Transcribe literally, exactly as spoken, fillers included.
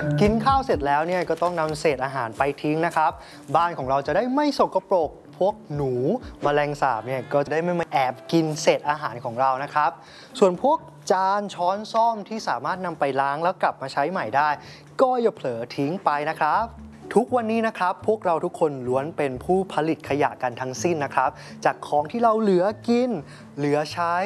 กินข้าวเสร็จแล้วเนี่ยก็ต้องนำเศษอาหารไปทิ้งนะครับบ้านของเราจะได้ไม่สกปรกพวกหนูแมลงสาบเนี่ยก็จะได้ไม่มาแอบกินเศษอาหารของเรานะครับส่วนพวกจานช้อนส้อมที่สามารถนำไปล้างแล้วกลับมาใช้ใหม่ได้ก็อย่าเผลอทิ้งไปนะครับทุกวันนี้นะครับพวกเราทุกคนล้วนเป็นผู้ผลิตขยะกันทั้งสิ้นนะครับจากของที่เราเหลือกินเหลือใช้